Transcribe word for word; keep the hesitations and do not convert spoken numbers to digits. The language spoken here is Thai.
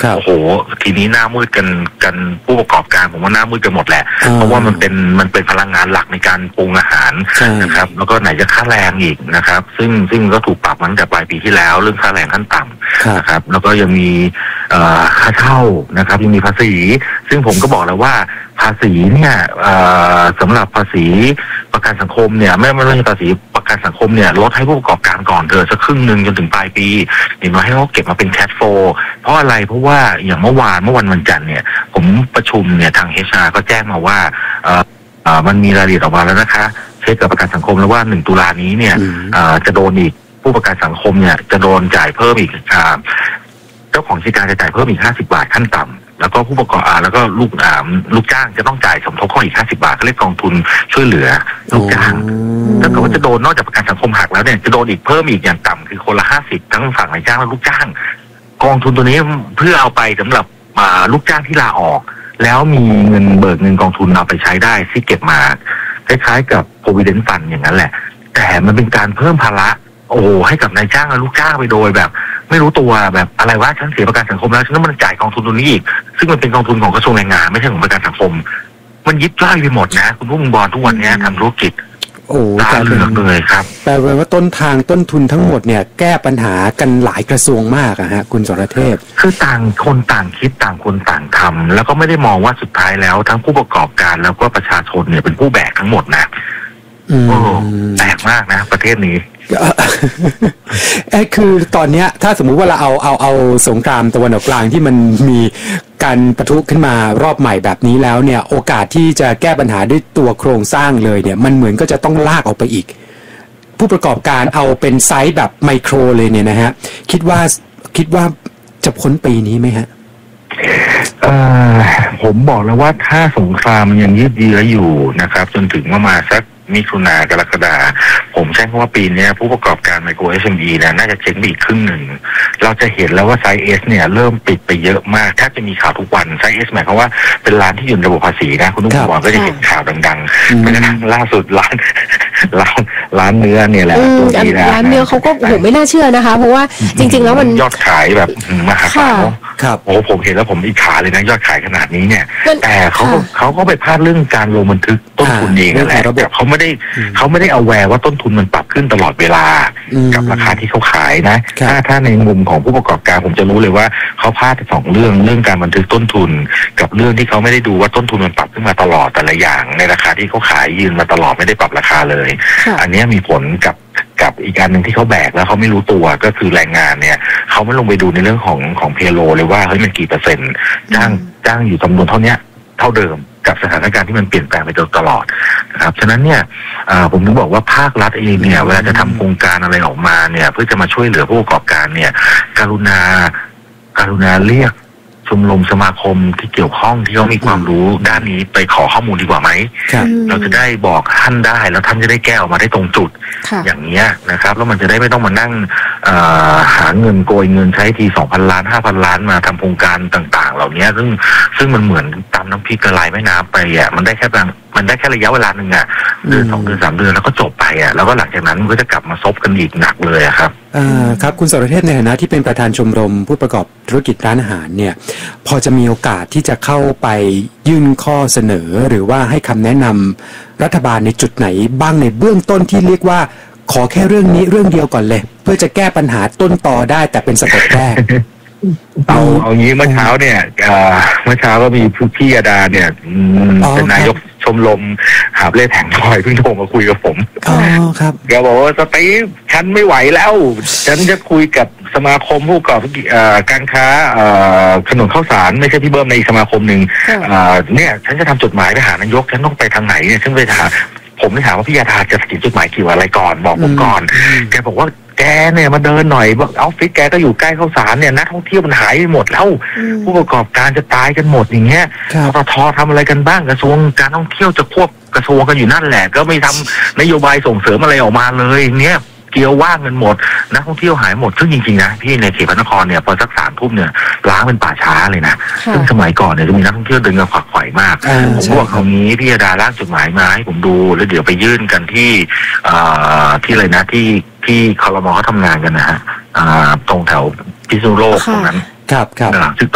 โอ้โหทีนี้หน้ามืดกันกันผู้ประกอบการผมว่าหน้ามืดกันหมดแหละเพราะว่ามันเป็นมันเป็นพลังงานหลักในการปรุงอาหารนะครับแล้วก็ไหนจะค่าแรงอีกนะครับซึ่งซึ่งก็ถูกปรับมาตั้งแต่ปลายปีที่แล้วเรื่องค่าแรงขั้นต่ำนะครับแล้วก็ยังมีค่าเช่านะครับยังมีภาษีซึ่งผมก็บอกแล้วว่าภาษีเนี่ยสำหรับภาษีประกันสังคมเนี่ยไม่ไม่ใช่ภาษีประกันสังคมเนี่ยลดให้ผู้ประกอบการก่อนเถอะสักครึ่งหนึ่งจนถึงปลายปีอย่างน้อยให้เขาเก็บมาเป็นแคชโฟลว์เพราะอะไรเพราะว่าอย่างเมื่อวานเมื่อวันวันจันทร์เนี่ยผมประชุมเนี่ยทาง เอช อาร์ ก็แจ้งมาว่าเอ่อเอ่อมันมีรายละเอียดออกมาแล้วนะคะเช็คกับประกันสังคมแล้วว่าหนึ่งตุลานี้เนี่ยเอ่อจะโดนอีกผู้ประกันสังคมเนี่ยจะโดนจ่ายเพิ่มอีกอ่าเจ้าของกิจการจะจ่ายเพิ่มอีกห้าสิบบาทขั้นต่ำแล้วก็ผู้ประกอบการแล้วก็ลูกอ่าลูกจ้างจะต้องจ่ายสมทบเข้าอีกห้าสิบบาทก็เรียกกองทุนช่วยเหลือลูกจ้างถ้าเกิดว่าจะโดนนอกจากประกันสังคมหักแล้วเนี่ยจะโดนอีกเพิ่มอีกอย่างต่ำคือคนละห้าสิบทั้งฝั่งนายจ้างและลูกจ้างกองทุนตัวนี้เพื่อเอาไปสำหรับลูกจ้างที่ลาออกแล้วมีเงินเบิกเงินกองทุนเอาไปใช้ได้ที่เก็บมาคล้ายๆกับ provident fund อย่างนั้นแหละแต่มันเป็นการเพิ่มภาระโอ้ให้กับนายจ้างและลูกจ้างไปโดยแบบไม่รู้ตัวแบบอะไรวะฉันเสียประกันสังคมแล้วฉันต้องมาจ่ายกองทุนตัวนี้อีกซึ่งมันเป็นกองทุนของกระทรวงแรงงานไม่ใช่ของประกันสังคมมันยิบย่อยไปหมดนะคุณผู้บริบอลทุกวันนี้ทำธุรกิจโอ้ตาเหลือกเลยครับแปลว่าต้นทางต้นทุนทั้งหมดเนี่ยแก้ปัญหากันหลายกระทรวงมากอะฮะคุณสรเทพคือต่างคนต่างคิดต่างคนต่างทำแล้วก็ไม่ได้มองว่าสุดท้ายแล้วทั้งผู้ประกอบการแล้วก็ประชาชนเนี่ยเป็นผู้แบกทั้งหมดนะโอ้แปลกมากนะประเทศนี้ไอ้คือตอนเนี้ยถ้าสมมุติว่าเราเอาเอาเอาสงครามตะวันออกกลางที่มันมีการปะทุขึ้นมารอบใหม่แบบนี้แล้วเนี่ยโอกาสที่จะแก้ปัญหาด้วยตัวโครงสร้างเลยเนี่ยมันเหมือนก็จะต้องลากออกไปอีกผู้ประกอบการเอาเป็นไซส์แบบไมโครเลยเนี่ยนะฮะคิดว่าคิดว่าจะพ้นปีนี้ไหมฮะเอ่อผมบอกแล้วว่าถ้าสงครามมันยังยืดเยื้ออยู่นะครับจนถึงประมาณสักมิถุนากรกฎาผมใช้คำว่าปีนี้ผู้ประกอบการไมโคร เอส เอ็ม อี เนี่ยน่าจะเจ๊งไปอีกครึ่งหนึ่งเราจะเห็นแล้วว่าไซส์ S เนี่ยเริ่มปิดไปเยอะมากแทบจะมีข่าวทุกวันไซส์ S หมายความว่าเป็นร้านที่อยู่ในระบบภาษีนะคุณทุกคนบอกก็จะเห็นข่าวดังๆแม้กระทั่งล่าสุดร้านร้านร้านเนื้อเนี่ยแหละตัวนี้นะร้านเนื้อเขาก็โหไม่น่าเชื่อนะคะเพราะว่าจริงๆแล้วมันยอดขายแบบมหาศาลครับโอ้ผมเห็นแล้วผมอิจฉาเลยนะยอดขายขนาดนี้เนี่ยแต่เขาเขาก็ไปพลาดเรื่องการลงบันทึกต้นทุนเองนั่นแหละแต่เขาไม่ได้เขาไม่ได้เอาแวร์ว่าต้นทุนมันปรับขึ้นตลอดเวลากับราคาที่เขาขายนะถ้าถ้าในมุมของผู้ประกอบการผมจะรู้เลยว่าเขาพลาดสองเรื่องเรื่องการบันทึกต้นทุนกับเรื่องที่เขาไม่ได้ดูว่าต้นทุนมันปรับขึ้นมาตลอดแต่ละอย่างในราคาที่เขาขายยืนมาตลอดไม่ได้ปรับราคาเลยอันนี้มีผลกับกับอีกอันหนึ่งที่เขาแบกแล้วเขาไม่รู้ตัวก็คือแรงงานเนี่ยเขาไม่ลงไปดูในเรื่องของของเพโลเลยว่าเฮ้ยมันกี่เปอร์เซ็นต์จ้างจ้างอยู่จำนวนเท่านี้เท่าเดิมกับสถานการณ์ที่มันเปลี่ยนแปลงไปตลอดนะครับฉะนั้นเนี่ยผมถึงบอกว่าภาครัฐเองเนี่ยเวลาจะทำโครงการอะไรออกมาเนี่ยเพื่อจะมาช่วยเหลือผู้ประกอบการเนี่ยกรุณาการุณาเรียกชมรมสมาคมที่เกี่ยวข้องที่เขามีความรู้ด้านนี้ไปขอข้อมูลดีกว่าไหมเราจะได้บอกท่านได้แล้วท่านจะได้แก้ออกมาได้ตรงจุดอย่างนี้นะครับแล้วมันจะได้ไม่ต้องมานั่งหาเงินโกยเงินใช้ทีสองพันล้านห้าพันล้านมาทำโครงการต่างๆเหล่านี้ซึ่งซึ่งมันเหมือนตามน้ำพริกกระไรแม่น้ำไปอ่ะมันได้แค่มันได้แค่ระยะเวลาหนึ่งอ่ะเดือนสองเดือนสามเดือนแล้วก็จบไปอ่ะแล้วก็หลังจากนั้นมันก็จะกลับมาซบกันอีกหนักเลยครับอ่าครับคุณสรเทพในฐานะที่เป็นประธานชมรมผู้ประกอบธุรกิจร้านอาหารเนี่ยพอจะมีโอกาสที่จะเข้าไปยื่นข้อเสนอหรือว่าให้คำแนะนำรัฐบาลในจุดไหนบ้างในเบื้องต้นที่เรียกว่าขอแค่เรื่องนี้เรื่องเดียวก่อนเลยเพื่อจะแก้ปัญหาต้นตอได้แต่เป็นสเต็ปแรกเอาเอางี้เมื่อเช้าเนี่ยเมื่อเช้าก็มีพี่ยาดาเนี่ยเป็นนายกชมรมหาบเล่แผงพลอยเพิ่งโทรมาคุยกับผมอ๋อครับแกบอกว่าสตีฟฉันไม่ไหวแล้วฉันจะคุยกับสมาคมผู้ประกอบการค้าขนมข้าวสารไม่ใช่พี่เบิ้มในอีกสมาคมหนึ่งเนี่ยฉันจะทำจดหมายไปหานายกฉันต้องไปทางไหนเนี่ยฉันไปถามผมไม่ถามว่าพี่ยาดาจะเขียนจดหมายเกี่ยวอะไรก่อนบอกผมก่อนแกบอกว่าแกเนี่ยมาเดินหน่อยบอกออฟฟิศแกก็อยู่ใกล้ข้าวสารเนี่ยนักท่องเที่ยวมันหายไปหมดแล้วผู้ประกอบการจะตายกันหมดอย่างเงี้ยปตท.ทำอะไรกันบ้างกระทรวงการท่องเที่ยวจะควบกระทรวงกันอยู่นั่นแหละก็ไม่ทำนโยบายส่งเสริมอะไรออกมาเลยเนี่ยเกี่ยวว่างกันหมดนักท่องเที่ยวหายหมดซึ่งจริงๆนะพี่ในเขตพระนครเนี่ยพอสักสามทุ่มเนี่ยล้างเป็นป่าช้าเลยนะซึ่งสมัยก่อนเนี่ยจะมีนักท่องเที่ยวเดินกันขวักไขว่มากผมบอกตรงนี้พี่ยาดาร่างจดหมายมาให้ผมดูแล้วเดี๋ยวไปยื่นกันที่ที่อะไรนะที่ที่ครม.เขาทำงานกันนะฮะตรงแถวพิษณุโลกตรงนั้นครับครับ